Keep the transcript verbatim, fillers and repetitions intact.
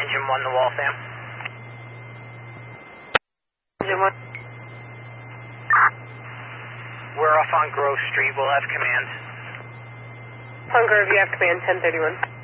Engine one to Waltham. Engine one. We're off on Grove Street. We'll have command. On Grove, you have command ten thirty-one.